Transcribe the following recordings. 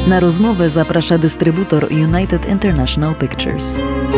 Na rozmowę zaprasza dystrybutor United International Pictures.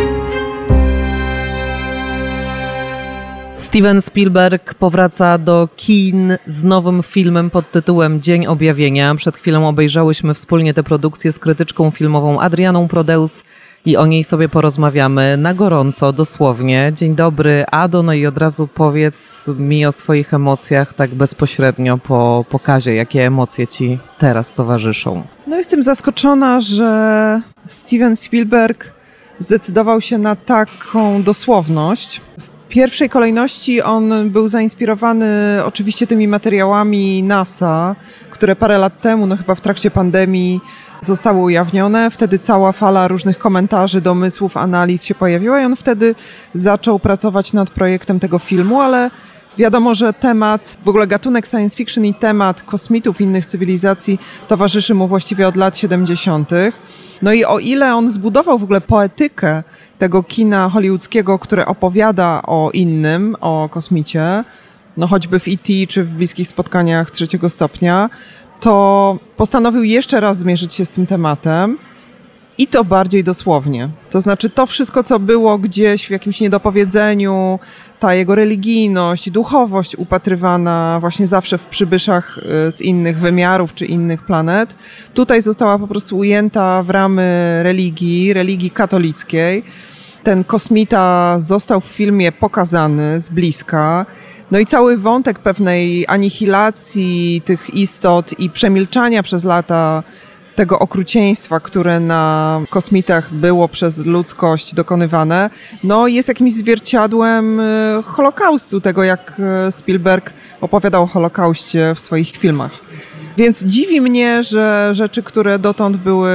Steven Spielberg powraca do kin z nowym filmem pod tytułem Dzień Objawienia. Przed chwilą obejrzałyśmy wspólnie tę produkcję z krytyczką filmową Adrianą Prodeus i o niej sobie porozmawiamy na gorąco, dosłownie. Dzień dobry, Ado, no i od razu powiedz mi o swoich emocjach tak bezpośrednio po pokazie. Jakie emocje ci teraz towarzyszą? No jestem zaskoczona, że Steven Spielberg zdecydował się na taką dosłowność. W pierwszej kolejności on był zainspirowany oczywiście tymi materiałami NASA, które parę lat temu, no chyba w trakcie pandemii, zostały ujawnione. Wtedy cała fala różnych komentarzy, domysłów, analiz się pojawiła i on wtedy zaczął pracować nad projektem tego filmu, ale wiadomo, że temat, w ogóle gatunek science fiction i temat kosmitów innych cywilizacji towarzyszy mu właściwie od lat 70. No i o ile on zbudował w ogóle poetykę tego kina hollywoodzkiego, które opowiada o innym, o kosmicie, no choćby w E.T. czy w Bliskich Spotkaniach trzeciego stopnia, to postanowił jeszcze raz zmierzyć się z tym tematem i to bardziej dosłownie. To znaczy to wszystko, co było gdzieś w jakimś niedopowiedzeniu, ta jego religijność, duchowość upatrywana właśnie zawsze w przybyszach z innych wymiarów czy innych planet, tutaj została po prostu ujęta w ramy religii katolickiej. Ten kosmita został w filmie pokazany z bliska. No i cały wątek pewnej anihilacji tych istot i przemilczania przez lata tego okrucieństwa, które na kosmitach było przez ludzkość dokonywane, no jest jakimś zwierciadłem Holokaustu, tego jak Spielberg opowiadał o Holokauście w swoich filmach. Więc dziwi mnie, że rzeczy, które dotąd były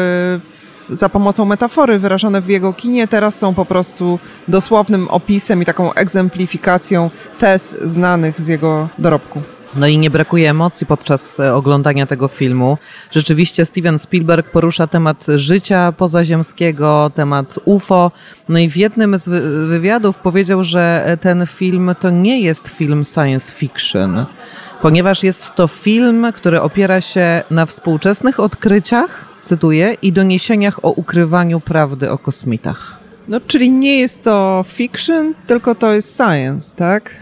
za pomocą metafory wyrażone w jego kinie, teraz są po prostu dosłownym opisem i taką egzemplifikacją tez znanych z jego dorobku. No i nie brakuje emocji podczas oglądania tego filmu. Rzeczywiście Steven Spielberg porusza temat życia pozaziemskiego, temat UFO. No i w jednym z wywiadów powiedział, że ten film to nie jest film science fiction, ponieważ jest to film, który opiera się na współczesnych odkryciach, cytuję, i doniesieniach o ukrywaniu prawdy o kosmitach. No, czyli nie jest to fiction, tylko to jest science, tak?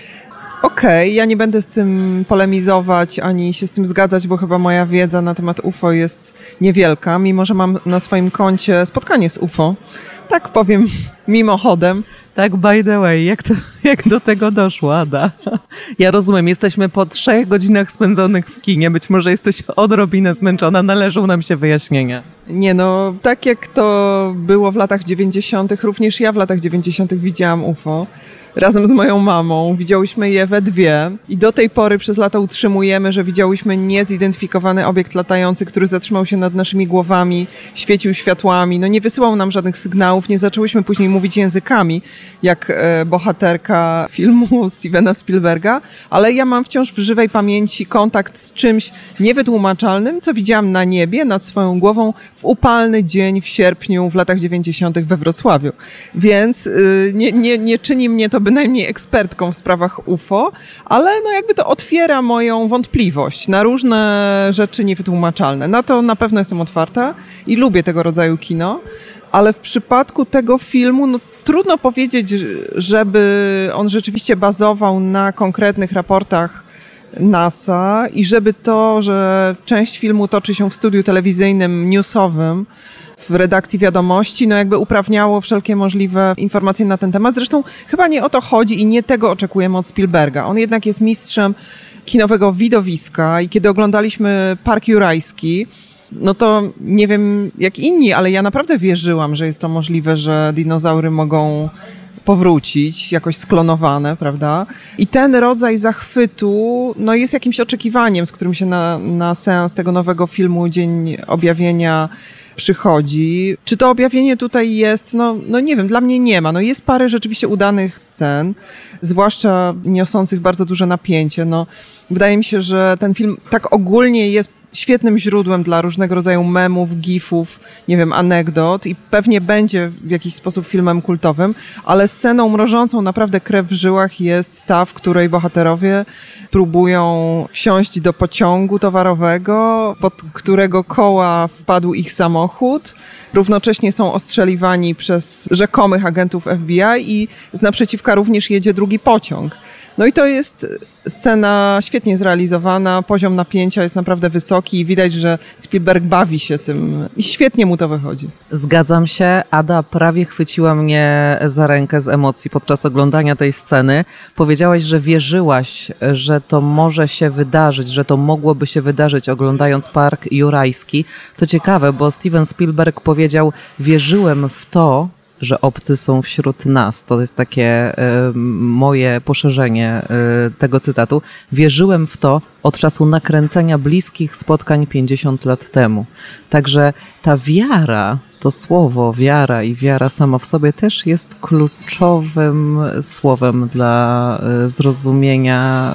Okej, ja nie będę z tym polemizować, ani się z tym zgadzać, bo chyba moja wiedza na temat UFO jest niewielka, mimo że mam na swoim koncie spotkanie z UFO. Tak powiem mimochodem. Tak, by the way, jak do tego doszło, Ada? Ja rozumiem, jesteśmy po 3 godzinach spędzonych w kinie, być może jesteś odrobinę zmęczona, należą nam się wyjaśnienia. Nie no, tak jak to było w latach 90., również ja w latach 90. widziałam UFO. Razem z moją mamą. Widziałyśmy je we dwie i do tej pory przez lata utrzymujemy, że widziałyśmy niezidentyfikowany obiekt latający, który zatrzymał się nad naszymi głowami, świecił światłami, no nie wysyłał nam żadnych sygnałów, nie zaczęłyśmy później mówić językami, jak bohaterka filmu Stevena Spielberga, ale ja mam wciąż w żywej pamięci kontakt z czymś niewytłumaczalnym, co widziałam na niebie, nad swoją głową w upalny dzień w sierpniu w latach 90. we Wrocławiu. Więc nie czyni mnie to bynajmniej ekspertką w sprawach UFO, ale no jakby to otwiera moją wątpliwość na różne rzeczy niewytłumaczalne. Na to na pewno jestem otwarta i lubię tego rodzaju kino, ale w przypadku tego filmu no trudno powiedzieć, żeby on rzeczywiście bazował na konkretnych raportach NASA i żeby to, że część filmu toczy się w studiu telewizyjnym newsowym, w redakcji Wiadomości, no jakby uprawniało wszelkie możliwe informacje na ten temat. Zresztą chyba nie o to chodzi i nie tego oczekujemy od Spielberga. On jednak jest mistrzem kinowego widowiska i kiedy oglądaliśmy Park Jurajski, no to nie wiem jak inni, ale ja naprawdę wierzyłam, że jest to możliwe, że dinozaury mogą powrócić, jakoś sklonowane, prawda? I ten rodzaj zachwytu no jest jakimś oczekiwaniem, z którym się na seans tego nowego filmu Dzień Objawienia przychodzi. Czy to objawienie tutaj jest? No nie wiem, dla mnie nie ma. No jest parę rzeczywiście udanych scen, zwłaszcza niosących bardzo duże napięcie. No, wydaje mi się, że ten film tak ogólnie jest świetnym źródłem dla różnego rodzaju memów, gifów, nie wiem, anegdot i pewnie będzie w jakiś sposób filmem kultowym, ale sceną mrożącą naprawdę krew w żyłach jest ta, w której bohaterowie próbują wsiąść do pociągu towarowego, pod którego koła wpadł ich samochód. Równocześnie są ostrzeliwani przez rzekomych agentów FBI i z naprzeciwka również jedzie drugi pociąg. No i to jest scena świetnie zrealizowana, poziom napięcia jest naprawdę wysoki i widać, że Spielberg bawi się tym i świetnie mu to wychodzi. Zgadzam się. Ada prawie chwyciła mnie za rękę z emocji podczas oglądania tej sceny. Powiedziałaś, że wierzyłaś, że to może się wydarzyć, że to mogłoby się wydarzyć oglądając Park Jurajski. To ciekawe, bo Steven Spielberg powiedział, wierzyłem w to, że obcy są wśród nas. To jest takie moje poszerzenie tego cytatu. Wierzyłem w to od czasu nakręcenia Bliskich spotkań 50 lat temu. Także ta wiara, to słowo wiara i wiara sama w sobie też jest kluczowym słowem dla zrozumienia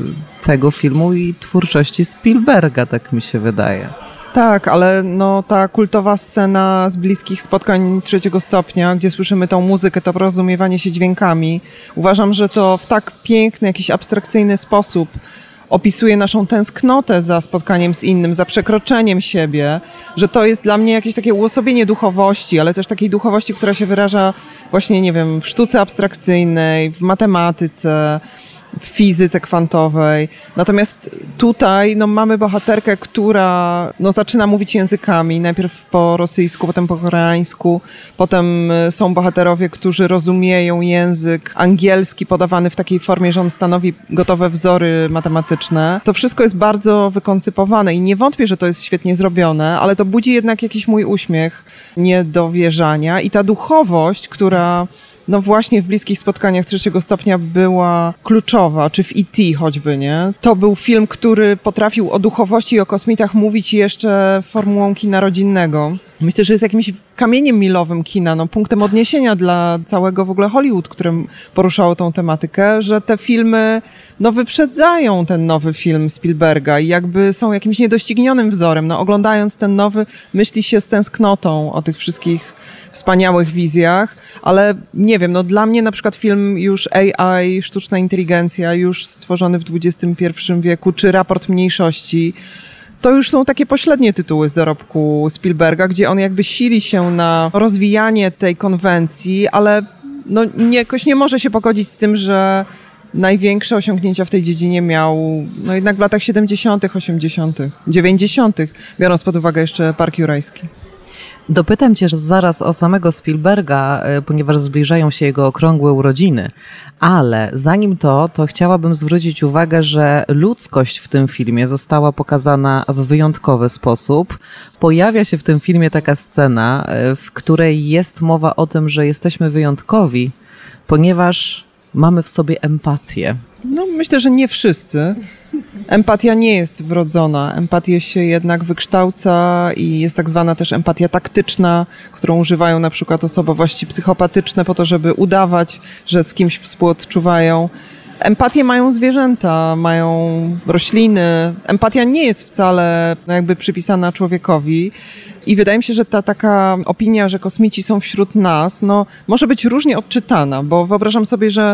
tego filmu i twórczości Spielberga, tak mi się wydaje. Tak, ale no, ta kultowa scena z Bliskich spotkań 3. stopnia, gdzie słyszymy tą muzykę, to porozumiewanie się dźwiękami, uważam, że to w tak piękny, jakiś abstrakcyjny sposób opisuje naszą tęsknotę za spotkaniem z innym, za przekroczeniem siebie, że to jest dla mnie jakieś takie uosobienie duchowości, ale też takiej duchowości, która się wyraża właśnie, nie wiem, w sztuce abstrakcyjnej, w matematyce, w fizyce kwantowej. Natomiast tutaj mamy bohaterkę, która zaczyna mówić językami. Najpierw po rosyjsku, potem po koreańsku. Potem są bohaterowie, którzy rozumieją język angielski podawany w takiej formie, że on stanowi gotowe wzory matematyczne. To wszystko jest bardzo wykoncypowane i nie wątpię, że to jest świetnie zrobione, ale to budzi jednak jakiś mój uśmiech niedowierzania i ta duchowość, która właśnie w Bliskich spotkaniach 3. stopnia była kluczowa, czy w E.T. choćby, nie? To był film, który potrafił o duchowości i o kosmitach mówić jeszcze formułą kina rodzinnego. Myślę, że jest jakimś kamieniem milowym kina, punktem odniesienia dla całego w ogóle Hollywood, którym poruszało tą tematykę, że te filmy wyprzedzają ten nowy film Spielberga i jakby są jakimś niedoścignionym wzorem. Oglądając ten nowy, myśli się z tęsknotą o tych wszystkich wspaniałych wizjach, ale nie wiem, dla mnie na przykład film już AI, sztuczna inteligencja, już stworzony w XXI wieku, czy Raport mniejszości, to już są takie pośrednie tytuły z dorobku Spielberga, gdzie on jakby sili się na rozwijanie tej konwencji, ale jakoś nie może się pogodzić z tym, że największe osiągnięcia w tej dziedzinie miał jednak w latach 70., 80., 90., biorąc pod uwagę jeszcze Park Jurajski. Dopytam cię zaraz o samego Spielberga, ponieważ zbliżają się jego okrągłe urodziny, ale zanim to chciałabym zwrócić uwagę, że ludzkość w tym filmie została pokazana w wyjątkowy sposób. Pojawia się w tym filmie taka scena, w której jest mowa o tym, że jesteśmy wyjątkowi, ponieważ mamy w sobie empatię. Myślę, że nie wszyscy. Empatia nie jest wrodzona. Empatię się jednak wykształca i jest tak zwana też empatia taktyczna, którą używają na przykład osobowości psychopatyczne po to, żeby udawać, że z kimś współodczuwają. Empatię mają zwierzęta, mają rośliny. Empatia nie jest wcale jakby przypisana człowiekowi. I wydaje mi się, że ta taka opinia, że kosmici są wśród nas, może być różnie odczytana, bo wyobrażam sobie, że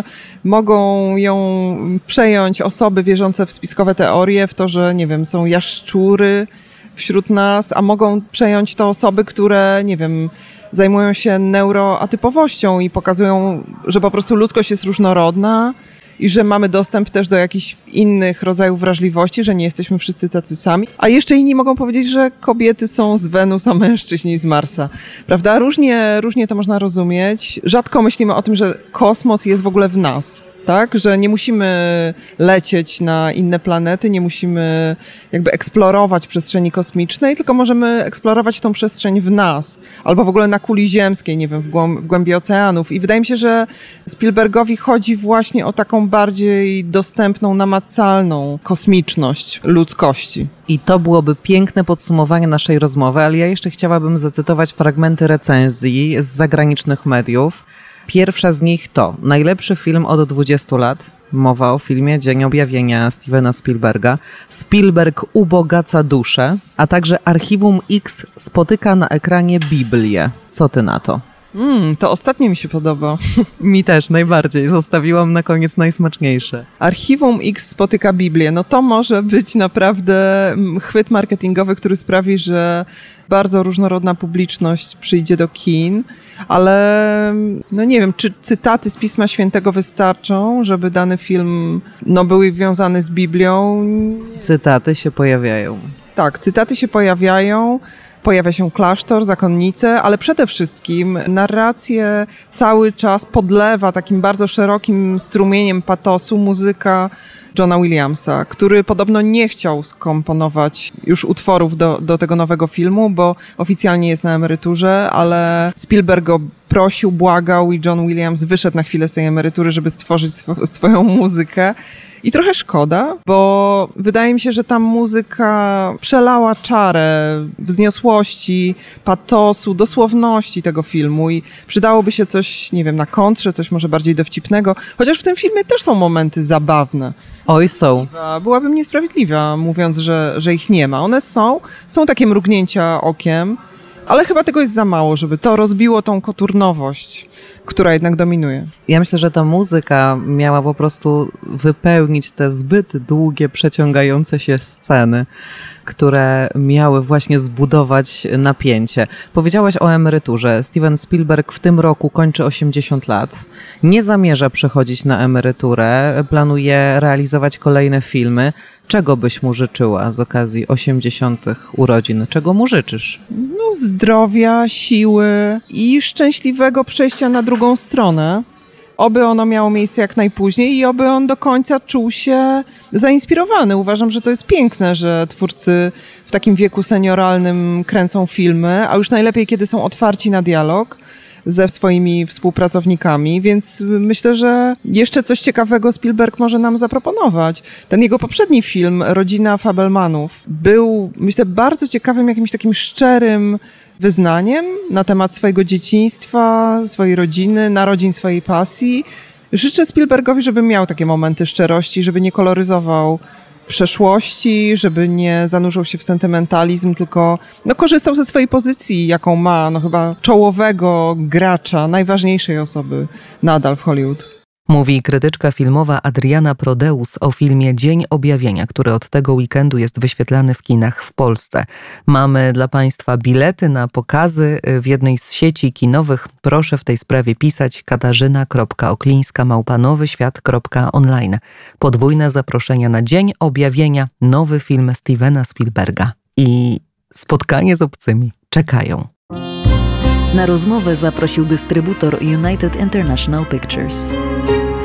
mogą ją przejąć osoby wierzące w spiskowe teorie, w to, że nie wiem, są jaszczury wśród nas, a mogą przejąć to osoby, które nie wiem, zajmują się neuroatypowością i pokazują, że po prostu ludzkość jest różnorodna i że mamy dostęp też do jakichś innych rodzajów wrażliwości, że nie jesteśmy wszyscy tacy sami. A jeszcze inni mogą powiedzieć, że kobiety są z Wenus, a mężczyźni z Marsa. Prawda? Różnie to można rozumieć. Rzadko myślimy o tym, że kosmos jest w ogóle w nas. Tak, że nie musimy lecieć na inne planety, nie musimy jakby eksplorować przestrzeni kosmicznej, tylko możemy eksplorować tą przestrzeń w nas, albo w ogóle na kuli ziemskiej, nie wiem, w głębi oceanów. I wydaje mi się, że Spielbergowi chodzi właśnie o taką bardziej dostępną, namacalną kosmiczność ludzkości. I to byłoby piękne podsumowanie naszej rozmowy, ale ja jeszcze chciałabym zacytować fragmenty recenzji z zagranicznych mediów. Pierwsza z nich to najlepszy film od 20 lat, Mowa o filmie Dzień Objawienia Stevena Spielberga. Spielberg ubogaca duszę, a także Archiwum X spotyka na ekranie Biblię. Co ty na to? To ostatnie mi się podoba. Mi też najbardziej. Zostawiłam na koniec najsmaczniejsze. Archiwum X spotyka Biblię. No to może być naprawdę chwyt marketingowy, który sprawi, że bardzo różnorodna publiczność przyjdzie do kin, ale no nie wiem, czy cytaty z Pisma Świętego wystarczą, żeby dany film był związany z Biblią? Cytaty się pojawiają. Tak, cytaty się pojawiają. Pojawia się klasztor, zakonnice, ale przede wszystkim narrację cały czas podlewa takim bardzo szerokim strumieniem patosu muzyka Johna Williamsa, który podobno nie chciał skomponować już utworów do tego nowego filmu, bo oficjalnie jest na emeryturze, ale Spielberg go prosił, błagał i John Williams wyszedł na chwilę z tej emerytury, żeby stworzyć swoją muzykę. I trochę szkoda, bo wydaje mi się, że ta muzyka przelała czarę wzniosłości, patosu, dosłowności tego filmu i przydałoby się coś, nie wiem, na kontrze, coś może bardziej dowcipnego, chociaż w tym filmie też są momenty zabawne. Oj, są. Byłabym niesprawiedliwa, mówiąc, że ich nie ma. One są takie mrugnięcia okiem, ale chyba tego jest za mało, żeby to rozbiło tą koturnowość, która jednak dominuje. Ja myślę, że ta muzyka miała po prostu wypełnić te zbyt długie, przeciągające się sceny, które miały właśnie zbudować napięcie. Powiedziałaś o emeryturze. Steven Spielberg w tym roku kończy 80 lat. Nie zamierza przechodzić na emeryturę. Planuje realizować kolejne filmy. Czego byś mu życzyła z okazji 80. urodzin? Czego mu życzysz? Zdrowia, siły i szczęśliwego przejścia na drugą stronę. Oby ono miało miejsce jak najpóźniej i oby on do końca czuł się zainspirowany. Uważam, że to jest piękne, że twórcy w takim wieku senioralnym kręcą filmy, a już najlepiej, kiedy są otwarci na dialog ze swoimi współpracownikami, więc myślę, że jeszcze coś ciekawego Spielberg może nam zaproponować. Ten jego poprzedni film, Rodzina Fabelmanów, był, myślę, bardzo ciekawym, jakimś takim szczerym wyznaniem na temat swojego dzieciństwa, swojej rodziny, narodzin swojej pasji. Życzę Spielbergowi, żeby miał takie momenty szczerości, żeby nie koloryzował przeszłości, żeby nie zanurzał się w sentymentalizm, tylko korzystał ze swojej pozycji, jaką ma, chyba czołowego gracza, najważniejszej osoby nadal w Hollywood. Mówi krytyczka filmowa Adriana Prodeus o filmie Dzień Objawienia, który od tego weekendu jest wyświetlany w kinach w Polsce. Mamy dla Państwa bilety na pokazy w jednej z sieci kinowych. Proszę w tej sprawie pisać katarzyna.oklińska@nowyświat.online. Podwójne zaproszenia na Dzień Objawienia, nowy film Stevena Spielberga. I spotkanie z obcymi czekają. Na rozmowę zaprosił dystrybutor United International Pictures.